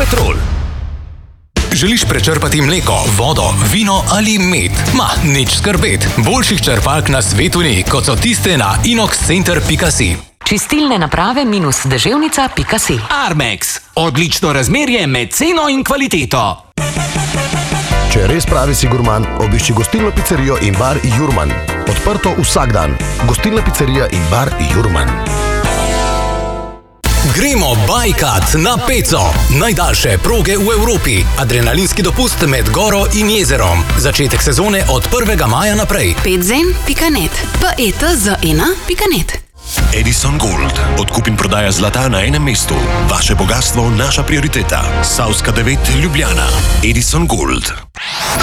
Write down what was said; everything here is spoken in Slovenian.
Petrol. Želiš prečrpati mleko, vodo, vino ali med? Nič skrbet. Boljših črpalk na svetu ni, kot so tiste na inoxcenter.si. Čistilne naprave -deževnica.si. Armex. Odlično razmerje med ceno in kvaliteto. Če res pravi si gurman, obišči gostilno pizzerijo in bar Jurman. Odprto vsak dan. Gostilna pizzerija in bar Jurman. Gremo bajkat na Peco. Najdaljše proge v Evropi. Adrenalinski dopust med goro in jezerom. Začetek sezone od 1. maja naprej. Petzen.net. petz1.net. Edison Gold. Odkup in prodaja zlata na enem mestu. Vaše bogatstvo, naša prioriteta. Savska 9, Ljubljana. Edison Gold.